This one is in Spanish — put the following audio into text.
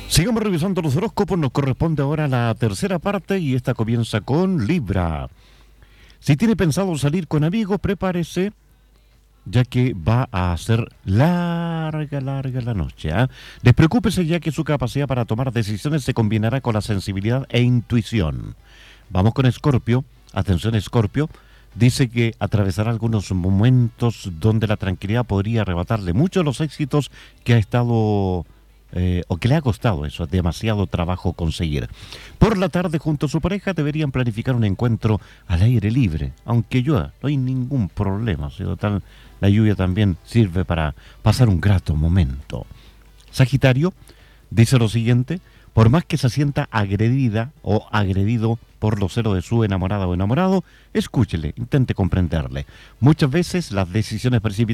Sigamos revisando los horóscopos, nos corresponde ahora la tercera parte y esta comienza con Libra. Si tiene pensado salir con amigos, prepárese, ya que va a ser larga la noche. Despreocúpese, ya que su capacidad para tomar decisiones se combinará con la sensibilidad e intuición. Vamos con Escorpio. Atención, Escorpio. Dice que atravesará algunos momentos donde la tranquilidad podría arrebatarle muchos de los éxitos que ha estado... o que le ha costado eso, demasiado trabajo conseguir. Por la tarde, junto a su pareja, deberían planificar un encuentro al aire libre, aunque llueva, no hay ningún problema. Total, la lluvia también sirve para pasar un grato momento. Sagitario dice lo siguiente: por más que se sienta agredida o agredido por los celos de su enamorada o enamorado, escúchele, intente comprenderle. Muchas veces las decisiones precipitadas